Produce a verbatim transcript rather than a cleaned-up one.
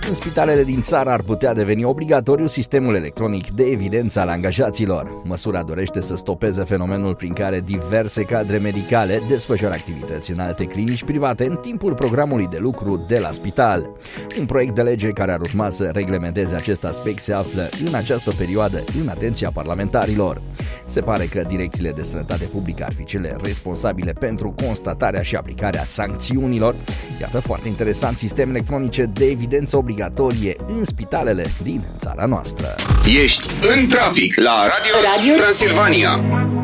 În spitalele din țară ar putea deveni obligatoriu sistemul electronic de evidență al angajaților. Măsura dorește să stopeze fenomenul prin care diverse cadre medicale desfășoară activități în alte clinici private în timpul programului de lucru de la spital. Un proiect de lege care ar urma să reglementeze acest aspect se află în această perioadă în atenția parlamentarilor. Se pare că direcțiile de sănătate publică ar fi cele responsabile pentru constatarea și aplicarea sancțiunilor. Iată, foarte interesant, sistem electronice de evidență obligatorie în spitalele din țara noastră. Ești în trafic la Radio, Radio Transilvania.